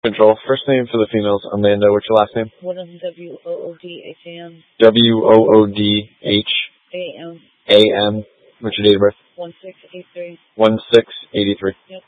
Control. First name for the females, Amanda. What's your last name? Woodham, W-O-O-D-H-A-M. W-O-O-D-H-A-M. What's your date of birth? 1683. 1683. Yep.